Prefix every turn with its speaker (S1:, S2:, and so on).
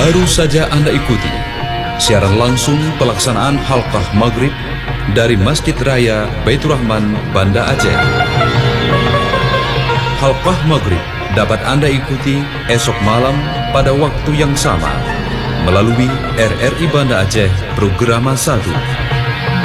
S1: Baru saja Anda ikuti siaran langsung pelaksanaan halqah maghrib dari Masjid Raya Baitur Rahman, Banda Aceh. Halqah maghrib dapat Anda ikuti esok malam pada waktu yang sama melalui RRI Banda Aceh Programa 1.